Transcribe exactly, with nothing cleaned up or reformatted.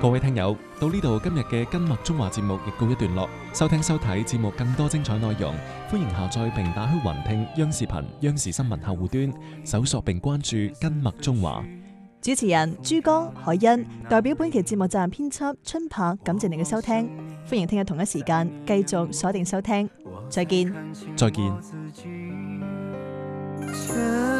各位聽友，到呢度今日嘅跟麥中華節目亦告一段落。收聽收睇節目更多精彩內容，歡迎下載並打開雲聽央視頻、央視新聞客戶端，搜索並關注跟麥中華。 主持人珠江海欣代表本期節目站編輯春柏，感謝你嘅收聽，歡迎聽日同一時間繼續鎖定收聽，再見。 再見。